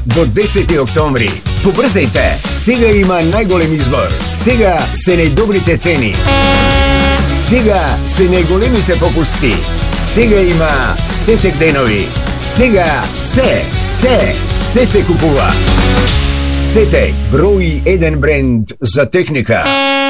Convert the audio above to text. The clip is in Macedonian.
до 10 октомври. Побързайте! Сега има най-голем избор. Сега са най-добрите цени. Сега са най-големите попусти. Сега има Сетек денови. Сега се купува. Сетек, брой 1 бренд за техника.